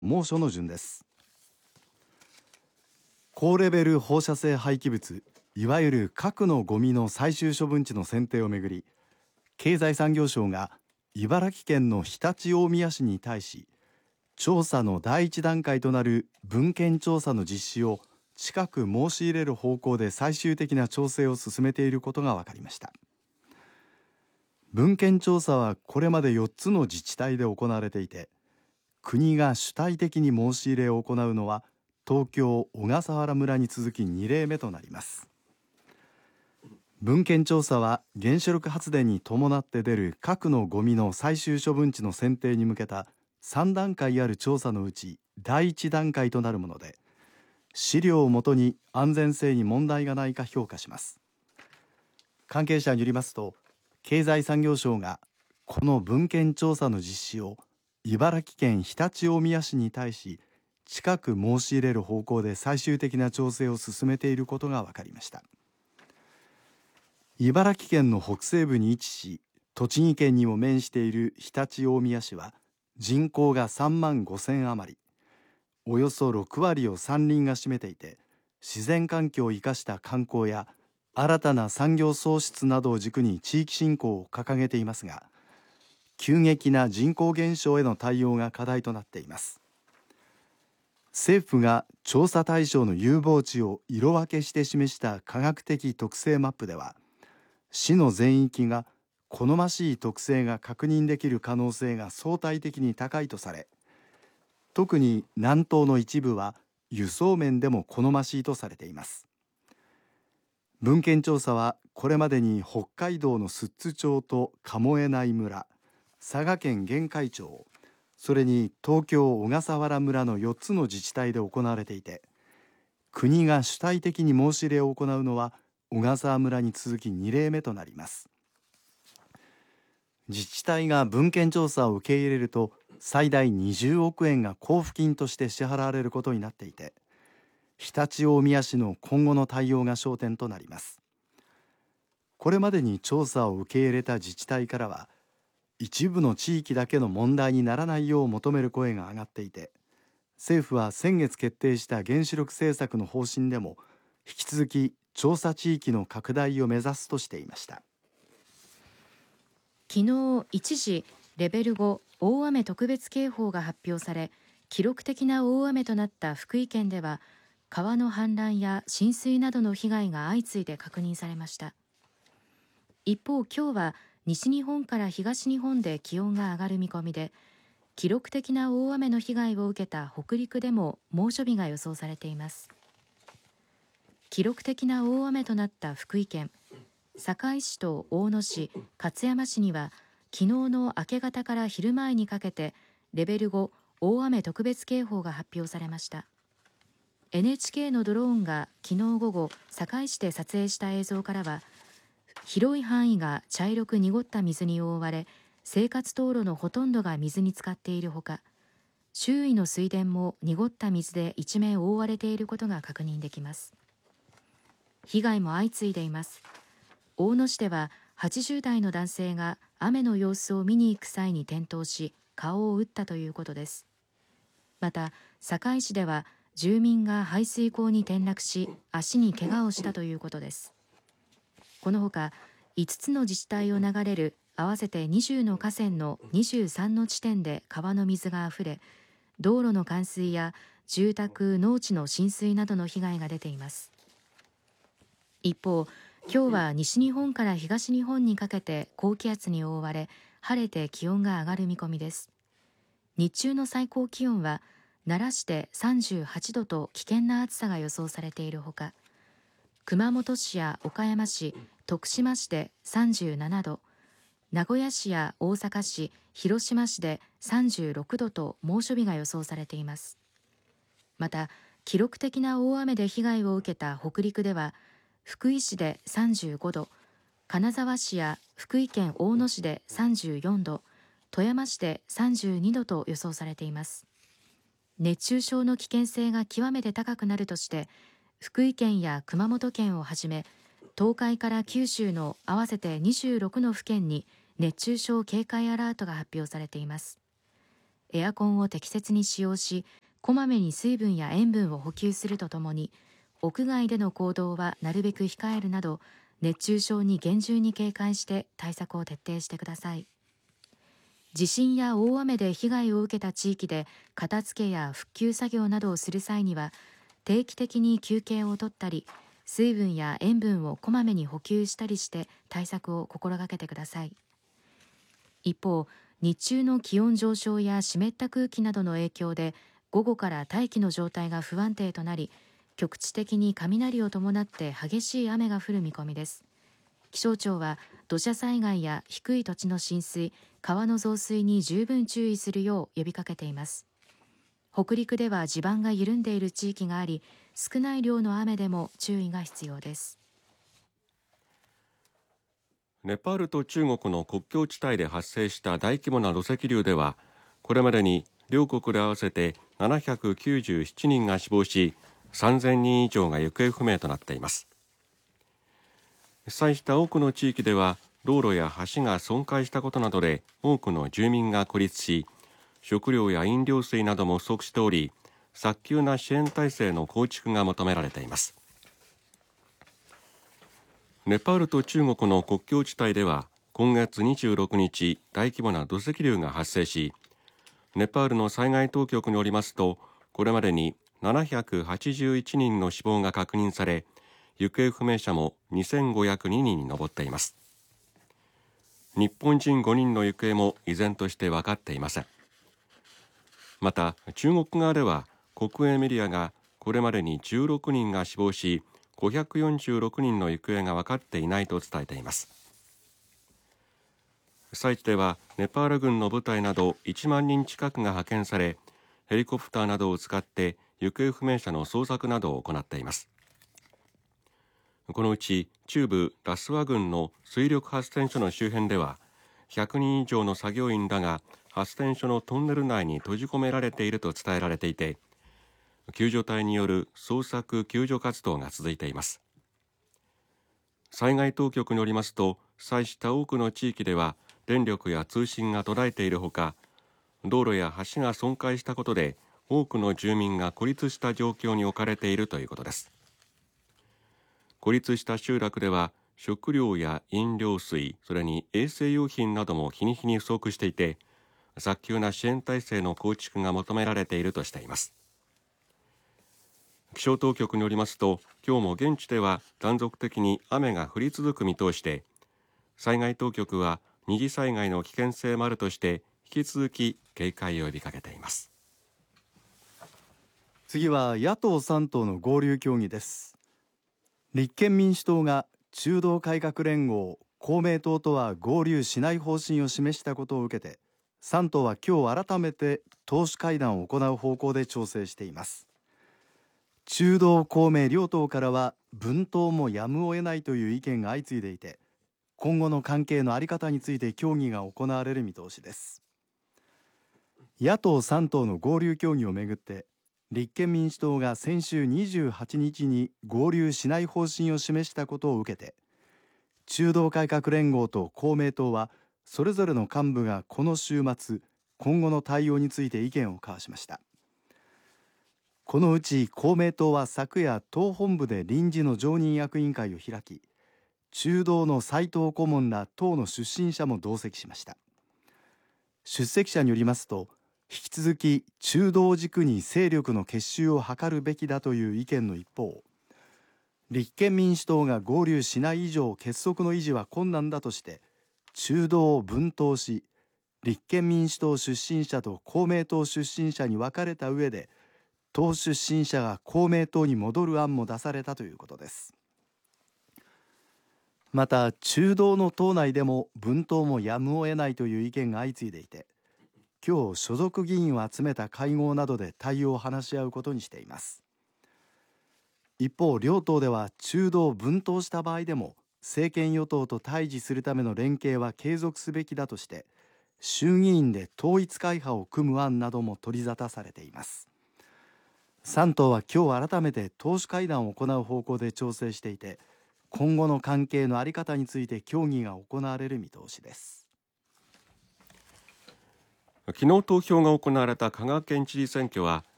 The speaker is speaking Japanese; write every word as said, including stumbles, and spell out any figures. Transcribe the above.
猛暑の順です。高レベル放射性廃棄物、いわゆる核のゴミの最終処分地の選定をめぐり、経済産業省が茨城県の常陸大宮市に対し、調査の第一段階となる文献調査の実施を近く申し入れる方向で最終的な調整を進めていることが分かりました。文献調査はこれまでよっつの自治体で行われていて、国が主体的に申し入れを行うのは東京小笠原村に続きに例目となります。文献調査は原子力発電に伴って出る核のゴミの最終処分地の選定に向けたさん段階ある調査のうちだいいち段階となるもので、資料をもとに安全性に問題がないか評価します。関係者によりますと、経済産業省がこの文献調査の実施を茨城県常陸大宮市に対し近く申し入れる方向で最終的な調整を進めていることが分かりました。茨城県の北西部に位置し、栃木県にも面している常陸大宮市は人口がさんまんごせん余り、およそろく割を山林が占めていて、自然環境を生かした観光や新たな産業創出などを軸に地域振興を掲げていますが、急激な人口減少への対応が課題となっています。政府が調査対象の有望地を色分けして示した科学的特性マップでは、市の全域が好ましい特性が確認できる可能性が相対的に高いとされ、特に南東の一部は輸送面でも好ましいとされています。文献調査はこれまでに北海道の寿都町と鴨江内村、佐賀県玄海町、それに東京小笠原村のよっつの自治体で行われていて、国が主体的に申し入れを行うのは小笠原村に続きに例目となります。自治体が文献調査を受け入れると最大にじゅうおくえんが交付金として支払われることになっていて、常陸大宮市の今後の対応が焦点となります。これまでに調査を受け入れた自治体からは、一部の地域だけの問題にならないよう求める声が上がっていて、政府は先月決定した原子力政策の方針でも引き続き調査地域の拡大を目指すとしていました。 昨日一時レベルご大雨特別警報が発表され、記録的な大雨となった福井県では川の氾濫や浸水などの被害が相次いで確認されました。一方、今日は西日本から東日本で気温が上がる見込みで、記録的な大雨の被害を受けた北陸でも猛暑日が予想されています。記録的な大雨となった福井県坂井市と大野市、勝山市には昨日の明け方から昼前にかけてレベルご大雨特別警報が発表されました。 エヌエイチケー のドローンが昨日午後坂井市で撮影した映像からは、広い範囲が茶色く濁った水に覆われ、生活道路のほとんどが水に浸かっているほか、周囲の水田も濁った水で一面覆われていることが確認できます。被害も相次いでいます。大野市でははちじゅう代の男性が雨の様子を見に行く際に転倒し顔を打ったということです。また坂井市では住民が排水溝に転落し足に怪我をしたということです。このほかいつつの自治体を流れる合わせてにじゅうの河川のにじゅうさんの地点で川の水があふれ、道路の冠水や住宅・農地の浸水などの被害が出ています。一方、今日は西日本から東日本にかけて高気圧に覆われ、晴れて気温が上がる見込みです。日中の最高気温は奈良市でさんじゅうはちどと危険な暑さが予想されているほか、熊本市や岡山市、徳島市でさんじゅうななど、名古屋市や大阪市、広島市でさんじゅうろくどと猛暑日が予想されています。また記録的な大雨で被害を受けた北陸では福井市でさんじゅうごど、金沢市や福井県大野市でさんじゅうよんど、富山市でさんじゅうにどと予想されています。熱中症の危険性が極めて高くなるとして、福井県や熊本県をはじめ東海から九州の合わせてにじゅうろくの府県に熱中症警戒アラートが発表されています。 エアコンを適切に使用し、こまめに水分や塩分を補給するとともに、屋外での行動はなるべく控えるなど、熱中症に厳重に警戒して対策を徹底してください。地震や大雨で被害を受けた地域で片付けや復旧作業などをする際には、定期的に休憩をとったり、水分や塩分をこまめに補給したりして対策を心がけてください。一方、日中の気温上昇や湿った空気などの影響で午後から大気の状態が不安定となり、局地的に雷を伴って激しい雨が降る見込みです。気象庁は土砂災害や低い土地の浸水、川の増水に十分注意するよう呼びかけています。北陸では地盤が緩んでいる地域があり、少ない量の雨でも注意が必要です。 ネパールと中国の国境地帯で発生した大規模な土石流では、これまでに両国で合わせてななひゃくきゅうじゅうななにんが死亡し、さんぜんにん以上が行方不明となっています。被災した多くの地域では道路や橋が損壊したことなどで多くの住民が孤立し、食料や飲料水なども不足しており、早急な支援体制の構築が求められています。ネパールと中国の国境地帯では今月にじゅうろくにち、大規模な土石流が発生し、ネパールの災害当局によりますと、これまでにななひゃくはちじゅういちにんの死亡が確認され、行方不明者もにせんごひゃくににんに上っています。日本人ごにんの行方も依然として分かっていません。また中国側では国営メディアがこれまでにじゅうろくにんが死亡し、ごひゃくよんじゅうろくにんの行方が分かっていないと伝えています。被災地ではネパール軍の部隊などいちまんにん近くが派遣され、ヘリコプターなどを使って行方不明者の捜索などを行っています。このうち中部ラスワ郡の水力発電所の周辺ではひゃくにん以上の作業員らが発電所のトンネル内に閉じ込められていると伝えられていて、救助隊による捜索救助活動が続いています。災害当局によりますと、被災した多くの地域では電力や通信が途絶えているほか、道路や橋が損壊したことで多くの住民が孤立した状況に置かれているということです。孤立した集落では食料や飲料水、それに衛生用品なども日に日に不足していて、早急な支援体制の構築が求められているとしています。気象当局によりますと、今日も現地では断続的に雨が降り続く見通しで、災害当局は二次災害の危険性もあるとして引き続き警戒を呼びかけています。 次は野党さん党の合流協議です。立憲民主党が中道改革連合、公明党とは合流しない方針を示したことを受けて、さん党は今日改めて党首会談を行う方向で調整しています。中道公明両党からは分党もやむを得ないという意見が相次いでいて、今後の関係の在り方について協議が行われる見通しです。野党さん党の合流協議をめぐって、立憲民主党が先週にじゅうはちにちに合流しない方針を示したことを受けて、中道改革連合と公明党はそれぞれの幹部がこの週末、今後の対応について意見を交わしました。このうち公明党は昨夜、党本部で臨時の常任役員会を開き、中道の斉藤顧問ら党の出身者も同席しました。出席者によりますと、引き続き中道を軸に勢力の結集を図るべきだという意見の一方、立憲民主党が合流しない以上結束の維持は困難だとして、中道を分党し、立憲民主党出身者と公明党出身者に分かれた上で、党出身者が公明党に戻る案も出されたということです。また中道の党内でも分党もやむを得ないという意見が相次いでいて、今日所属議員を集めた会合などで対応を話し合うことにしています。一方、両党では中道を分党した場合でも政権与党と対峙するための連携は継続すべきだとして、衆議院で統一会派を組む案なども取り沙汰されています。さん党は今日改めて党首会談を行う方向で調整していて、今後の関係の在り方について協議が行われる見通しです。 昨日投票が行われた香川県知事選挙は